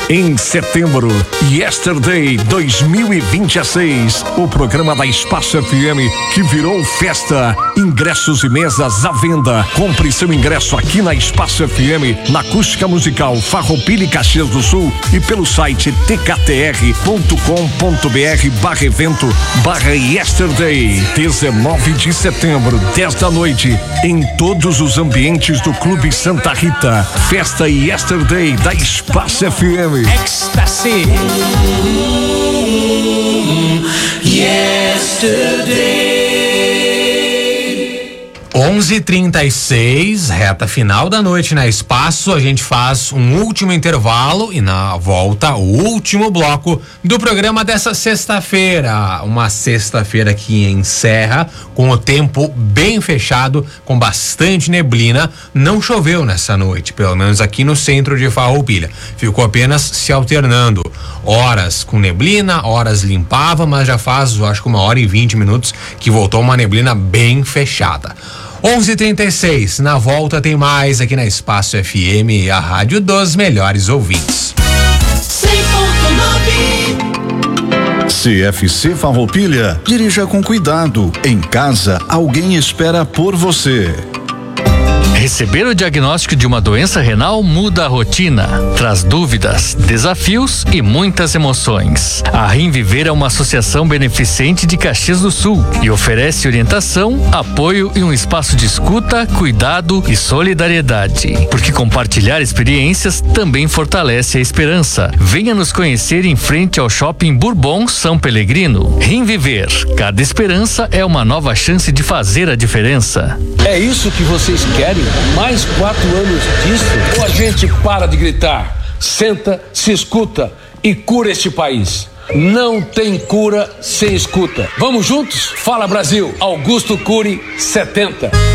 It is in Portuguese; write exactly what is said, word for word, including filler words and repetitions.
em setembro. Yesterday dois mil e vinte e seis, o programa da Espaço F M que virou festa. Ingressos e mesas à venda. Compre seu ingresso aqui na Espaço F M, na Acústica Musical Farroupilha e Caxias do Sul e pelo site t k t r ponto com ponto b r barra evento barra Yesterday. dezenove de setembro, dez da noite, em todos os ambientes do Clube Santa Rita. Festa Yesterday da Espaço F M. Ecstasy. Yesterday. onze e trinta e seis, reta final da noite na Espaço. A gente faz um último intervalo e na volta o último bloco do programa dessa sexta-feira. Uma sexta-feira que encerra com o tempo bem fechado, com bastante neblina. Não choveu nessa noite, pelo menos aqui no centro de Farroupilha. Ficou apenas se alternando. Horas com neblina, horas limpava, mas já faz, eu acho que uma hora e vinte minutos que voltou uma neblina bem fechada. onze e trinta e seis, na volta tem mais aqui na Espaço F M, a rádio dos melhores ouvintes. cem ponto nove. C F C Farroupilha, dirija com cuidado. Em casa, alguém espera por você. Receber o diagnóstico de uma doença renal muda a rotina, traz dúvidas, desafios e muitas emoções. A Rimviver é uma associação beneficente de Caxias do Sul e oferece orientação, apoio e um espaço de escuta, cuidado e solidariedade. Porque compartilhar experiências também fortalece a esperança. Venha nos conhecer em frente ao Shopping Bourbon São Pelegrino. Rimviver, cada esperança é uma nova chance de fazer a diferença. É isso que vocês querem? Mais quatro anos disso? Ou a gente para de gritar, senta, se escuta e cura este país? Não tem cura sem escuta. Vamos juntos? Fala Brasil, Augusto Cury setenta.